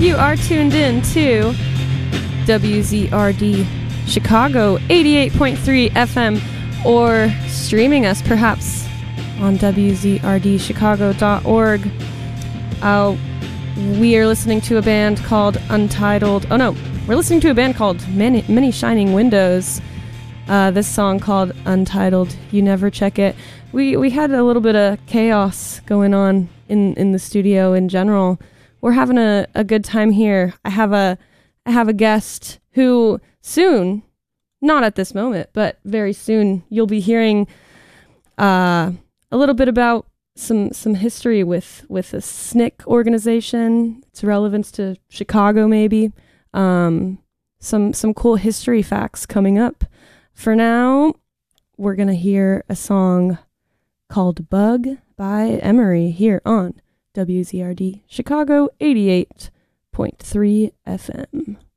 You are tuned in to WZRD Chicago 88.3 FM, or streaming us perhaps on WZRDchicago.org. We are listening to a band called Untitled. Oh no, we're listening to a band called Many Shining Windows. This song called Untitled. You never check it. We had a little bit of chaos going on in the studio in general. We're having a good time here. I have a guest who soon, not at this moment, but very soon, you'll be hearing a little bit about some history with the SNCC organization, its relevance to Chicago, maybe. Some cool history facts coming up. For now, we're gonna hear a song called Bug by Emery here on WZRD Chicago 88.3 FM.